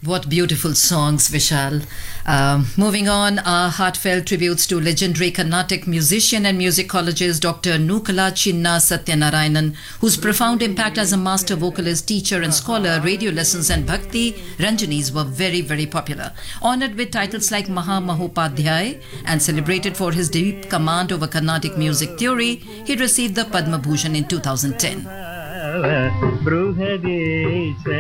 What beautiful songs, Vishal. Moving on, our heartfelt tributes to legendary Carnatic musician and musicologist Dr. Nukala Chinna Satyanarayanan, whose profound impact as a master vocalist, teacher, and scholar, radio lessons, and Bhakti Ranjanis were very, very popular. Honored with titles like Maha Mahopadhyay and celebrated for his deep command over Carnatic music theory, he received the Padma Bhushan in 2010.